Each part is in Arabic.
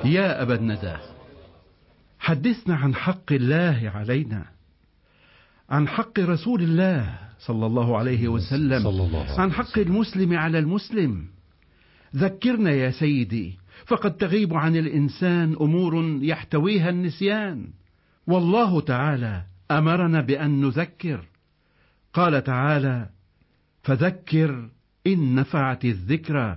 يا أبا الندى، حدثنا عن حق الله علينا، عن حق رسول الله صلى الله عليه وسلم، عن حق المسلم على المسلم. ذكرنا يا سيدي، فقد تغيب عن الإنسان أمور يحتويها النسيان، والله تعالى أمرنا بأن نذكر. قال تعالى: فذكر إن نفعت الذكرى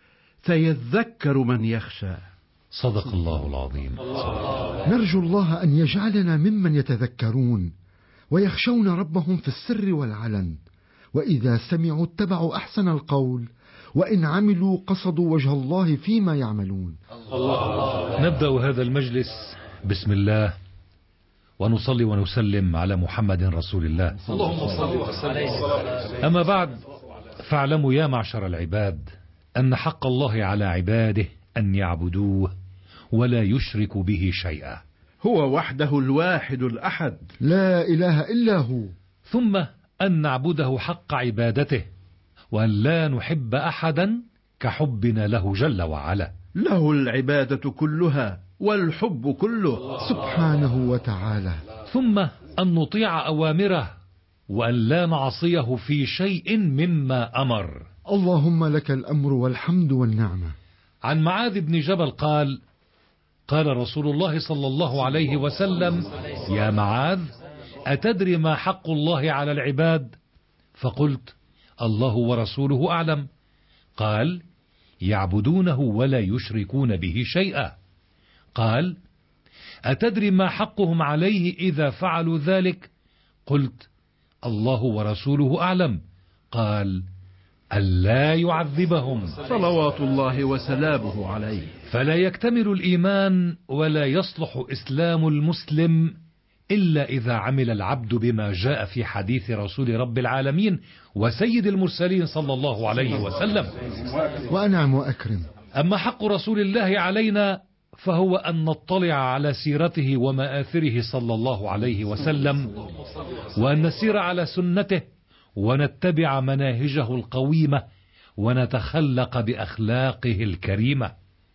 سيذكر من يخشى. صدق الله العظيم. نرجو الله أن يجعلنا ممن يتذكرون ويخشون ربهم في السر والعلن، وإذا سمعوا اتبعوا أحسن القول، وإن عملوا قصدوا وجه الله فيما يعملون. نبدأ هذا المجلس بسم الله، ونصلي ونسلم على محمد رسول الله. اللهم صل وسلم. أما بعد، فاعلموا يا معشر العباد أن حق الله على عباده أن يعبدوه ولا يشركوا به شيئا. هو وحده الواحد الأحد، لا إله إلا هو. ثم أن نعبده حق عبادته، وأن لا نحب أحدا كحبنا له جل وعلا. له العبادة كلها والحب كله سبحانه وتعالى. ثم أن نطيع أوامره، وأن لا نعصيه في شيء مما أمر. اللهم لك الأمر والحمد والنعمة. عن معاذ بن جبل قال: قال رسول الله صلى الله عليه وسلم: يا معاذ، أتدري ما حق الله على العباد؟ فقلت: الله ورسوله أعلم. قال: يعبدونه ولا يشركون به شيئا. قال: أتدري ما حقهم عليه إذا فعلوا ذلك؟ قلت: الله ورسوله أعلم. قال: ألا يعذبهم صلوات الله وسلامه عليه. فلا يكتمل الإيمان ولا يصلح إسلام المسلم إلا إذا عمل العبد بما جاء في حديث رسول رب العالمين وسيد المرسلين صلى الله عليه وسلم. وأنعم وأكرم. أما حق رسول الله علينا فهو أن نطلع على سيرته ومآثره صلى الله عليه وسلم، وأن نسير على سنته، ونتبع مناهجه القويمة، ونتخلق بأخلاقه الكريمة.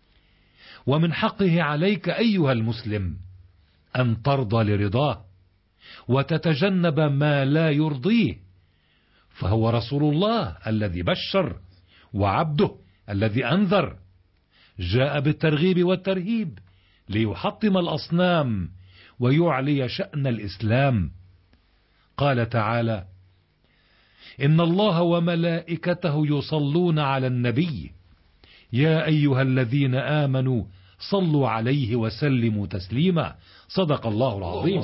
ومن حقه عليك أيها المسلم أن ترضى لرضاه، وتتجنب ما لا يرضيه، فهو رسول الله الذي بشر، وعبده الذي أنذر، جاء بالترغيب والترهيب ليحطم الأصنام ويعلي شأن الإسلام. قال تعالى: إن الله وملائكته يصلون على النبي يا أيها الذين آمنوا صلوا عليه وسلموا تسليما. صدق الله العظيم.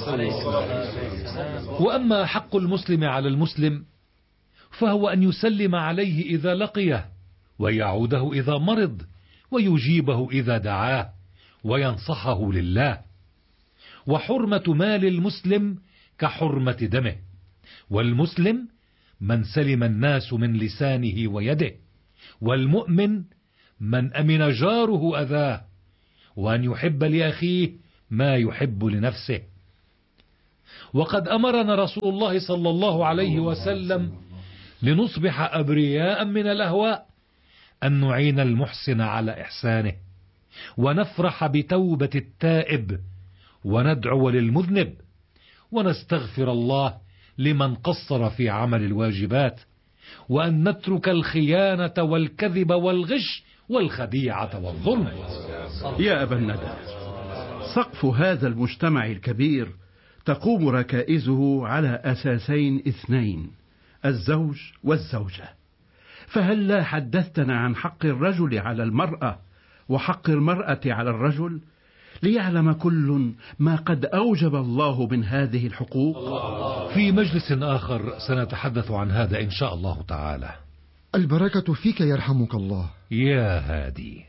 وأما حق المسلم على المسلم فهو أن يسلم عليه إذا لقيه، ويعوده إذا مرض، ويجيبه إذا دعاه، وينصحه لله. وحرمة مال المسلم كحرمة دمه، والمسلم من سلم الناس من لسانه ويده، والمؤمن من أمن جاره أذاه، وأن يحب لأخيه ما يحب لنفسه. وقد أمرنا رسول الله صلى الله عليه وسلم لنصبح أبرياء من الأهواء، أن نعين المحسن على إحسانه، ونفرح بتوبة التائب، وندعو للمذنب، ونستغفر الله لمن قصر في عمل الواجبات، وأن نترك الخيانة والكذب والغش والخديعة والظلم. يا أبا الندى، سقف هذا المجتمع الكبير تقوم ركائزه على أساسين اثنين: الزوج والزوجة. فهل لا حدثتنا عن حق الرجل على المرأة وحق المرأة على الرجل، ليعلم كل ما قد أوجب الله من هذه الحقوق؟ في مجلس آخر سنتحدث عن هذا إن شاء الله تعالى. البركة فيك يرحمك الله. يا هادي.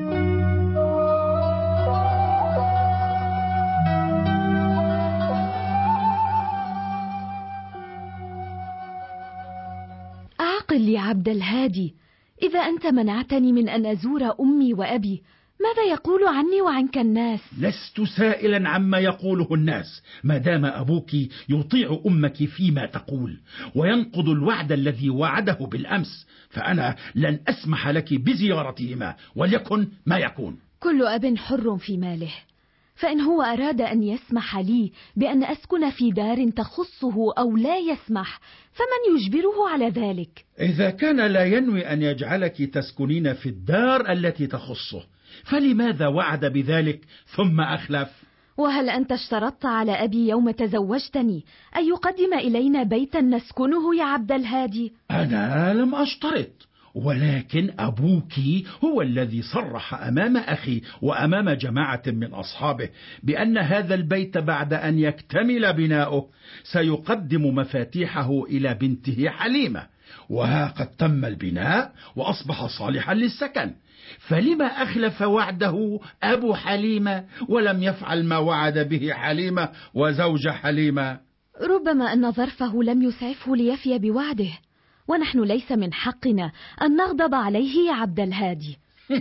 أعقل يا عبد الهادي، إذا أنت منعتني من أن أزور أمي وأبي، ماذا يقول عني وعنك الناس؟ لست سائلا عما يقوله الناس، ما دام أبوك يطيع أمك فيما تقول وينقض الوعد الذي وعده بالأمس، فأنا لن أسمح لك بزيارتهما وليكن ما يكون. كل أب حر في ماله، فإن هو أراد أن يسمح لي بأن أسكن في دار تخصه أو لا يسمح، فمن يجبره على ذلك؟ إذا كان لا ينوي أن يجعلك تسكنين في الدار التي تخصه، فلماذا وعد بذلك ثم أخلف؟ وهل أنت اشترطت على أبي يوم تزوجتني أن يقدم إلينا بيتا نسكنه يا عبد الهادي؟ أنا لم أشترط، ولكن أبوك هو الذي صرح أمام أخي وأمام جماعة من أصحابه بأن هذا البيت بعد أن يكتمل بناؤه سيقدم مفاتيحه إلى بنته حليمة، وها قد تم البناء وأصبح صالحا للسكن، فلما أخلف وعده أبو حليمة ولم يفعل ما وعد به حليمة وزوج حليمة؟ ربما أن ظرفه لم يسعفه ليفي بوعده، ونحن ليس من حقنا أن نغضب عليه يا عبد الهادي.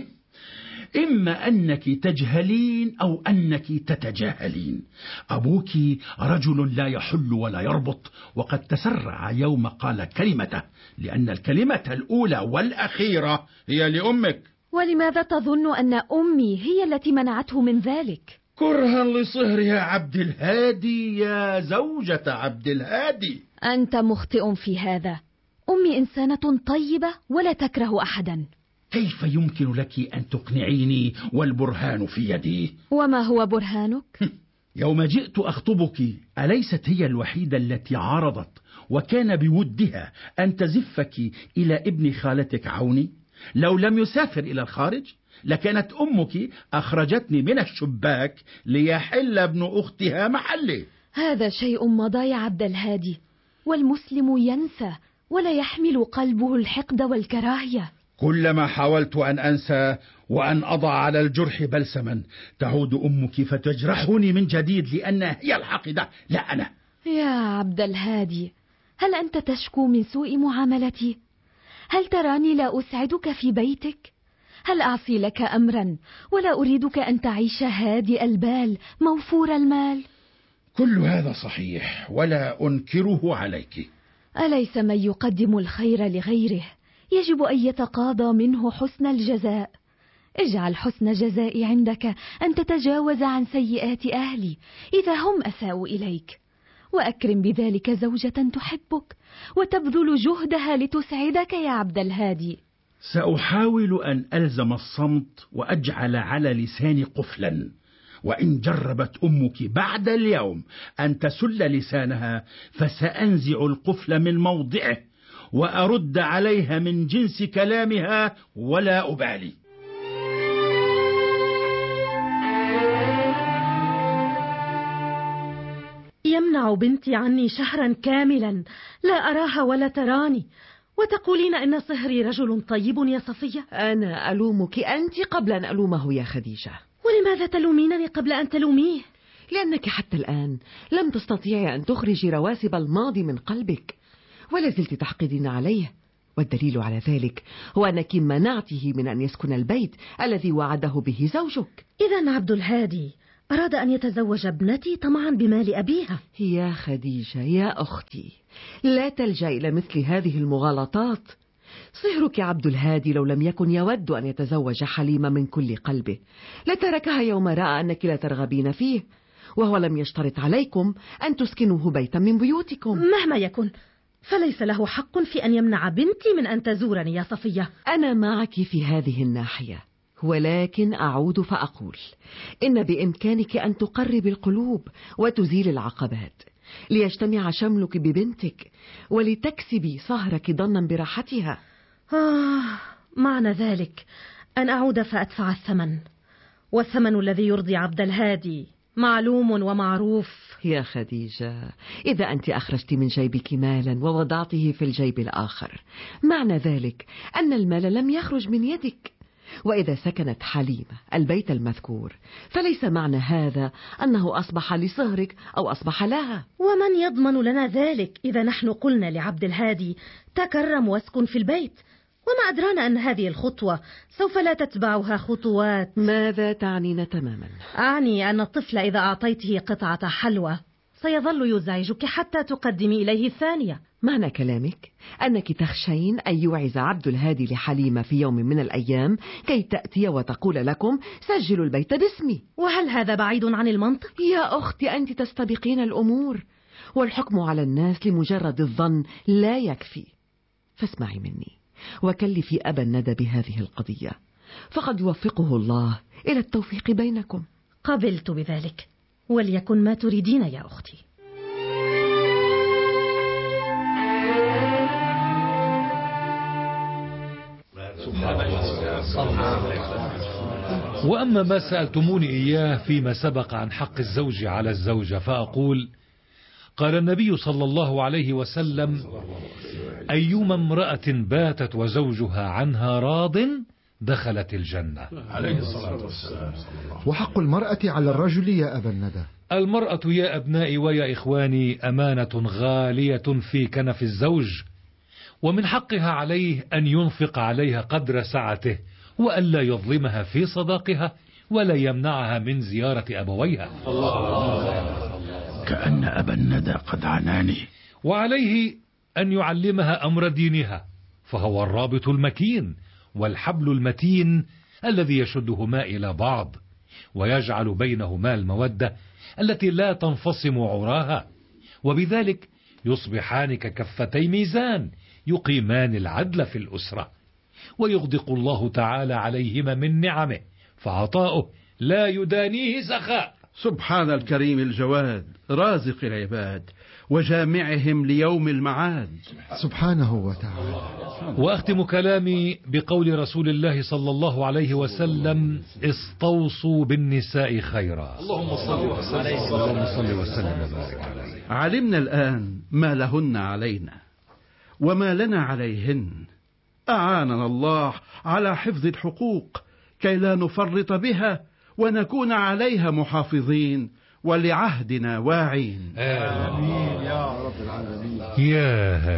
إما أنك تجهلين أو أنك تتجاهلين. أبوك رجل لا يحل ولا يربط، وقد تسرع يوم قال كلمته، لأن الكلمة الأولى والأخيرة هي لأمك. ولماذا تظن أن أمي هي التي منعته من ذلك؟ كرها لصهرها عبد الهادي يا زوجة عبد الهادي. أنت مخطئ في هذا. أمي إنسانة طيبة ولا تكره أحدا. كيف يمكن لك أن تقنعيني والبرهان في يدي؟ وما هو برهانك؟ يوم جئت أخطبك أليست هي الوحيدة التي عارضت وكان بودها أن تزفك إلى ابن خالتك عوني؟ لو لم يسافر إلى الخارج لكانت أمك أخرجتني من الشباك ليحل ابن أختها محلي. هذا شيء مضى يا عبد الهادي، والمسلم ينسى ولا يحمل قلبه الحقد والكراهية. كلما حاولت أن أنسى وأن أضع على الجرح بلسما تعود أمك فتجرحني من جديد، لأنها هي الحاقدة لا أنا. يا عبد الهادي، هل أنت تشكو من سوء معاملتي؟ هل تراني لا أسعدك في بيتك؟ هل أعصي لك أمرا ولا أريدك أن تعيش هادئ البال موفور المال؟ كل هذا صحيح ولا أنكره عليك. أليس من يقدم الخير لغيره يجب أن يتقاضى منه حسن الجزاء؟ اجعل حسن جزائي عندك أن تتجاوز عن سيئات أهلي إذا هم أساءوا إليك، وأكرم بذلك زوجة تحبك وتبذل جهدها لتسعدك يا عبد الهادي. سأحاول أن ألزم الصمت وأجعل على لساني قفلا، وإن جربت أمك بعد اليوم أن تسل لسانها فسأنزع القفل من موضعه وأرد عليها من جنس كلامها ولا أبالي. يمنع بنتي عني شهرا كاملا لا أراها ولا تراني، وتقولين إن صهري رجل طيب يا صفية؟ أنا ألومك أنت قبل أن ألومه يا خديجة. ولماذا تلومينني قبل أن تلوميه؟ لأنك حتى الآن لم تستطيعي أن تخرجي رواسب الماضي من قلبك، ولا زلت تحقدين عليه، والدليل على ذلك هو أنك منعته من أن يسكن البيت الذي وعده به زوجك. إذن عبد الهادي أراد أن يتزوج ابنتي طمعا بمال أبيها. يا خديجة يا أختي، لا تلجأ إلى مثل هذه المغالطات. صهرك عبد الهادي لو لم يكن يود أن يتزوج حليمة من كل قلبه لتركها يوم رأى أنك لا ترغبين فيه، وهو لم يشترط عليكم أن تسكنوه بيتا من بيوتكم. مهما يكن فليس له حق في أن يمنع بنتي من أن تزورني يا صفية. أنا معك في هذه الناحية، ولكن أعود فأقول إن بإمكانك أن تقرب القلوب وتزيل العقبات ليجتمع شملك ببنتك ولتكسبي صهرك ضنا براحتها. معنى ذلك أن أعود فأدفع الثمن، والثمن الذي يرضي عبد الهادي معلوم ومعروف. يا خديجة، إذا أنت أخرجت من جيبك مالا ووضعته في الجيب الآخر معنى ذلك أن المال لم يخرج من يدك، وإذا سكنت حليمة البيت المذكور فليس معنى هذا أنه أصبح لصهرك أو أصبح لها. ومن يضمن لنا ذلك إذا نحن قلنا لعبد الهادي تكرم واسكن في البيت؟ وما أدرانا أن هذه الخطوة سوف لا تتبعها خطوات. ماذا تعنين تماما؟ أعني أن الطفل إذا أعطيته قطعة حلوى سيظل يزعجك حتى تقدمي إليه الثانية. معنى كلامك أنك تخشين أن يوعز عبد الهادي لحليمة في يوم من الأيام كي تأتي وتقول لكم سجلوا البيت باسمي. وهل هذا بعيد عن المنطق؟ يا أختي، أنت تستبقين الأمور، والحكم على الناس لمجرد الظن لا يكفي. فاسمعي مني وكلفي أبا الندى بهذه القضية، فقد يوفقه الله إلى التوفيق بينكم. قبلت بذلك، وليكن ما تريدين يا أختي. وأما ما سألتموني إياه فيما سبق عن حق الزوج على الزوجة فأقول: قال النبي صلى الله عليه وسلم: أيما امرأة باتت وزوجها عنها راض دخلت الجنة. عليه الصلاة والسلام. وحق المرأة على الرجل يا أبا الندى؟ المرأة يا أبنائي ويا إخواني أمانة غالية في كنف الزوج، ومن حقها عليه أن ينفق عليها قدر سعته، وألا يظلمها في صداقها، ولا يمنعها من زيارة أبويها. كأن أبا الندى قد عناني. وعليه أن يعلمها أمر دينها، فهو الرابط المكين والحبل المتين الذي يشدهما إلى بعض، ويجعل بينهما المودة التي لا تنفصم عراها، وبذلك يصبحان ككفتي ميزان يقيمان العدل في الأسرة، ويغدق الله تعالى عليهما من نعمه، فعطاؤه لا يدانيه سخاء. سبحان الكريم الجواد رازق العباد وجامعهم ليوم المعاد سبحانه وتعالى. وأختم كلامي بقول رسول الله صلى الله عليه وسلم: استوصوا بالنساء خيرا. اللهم صل وسلم وبارك عليه. علمنا الآن ما لهن علينا وما لنا عليهن. أعاننا الله على حفظ الحقوق كي لا نفرط بها ونكون عليها محافظين ولعهدنا واعين. آمين يا رب العالمين.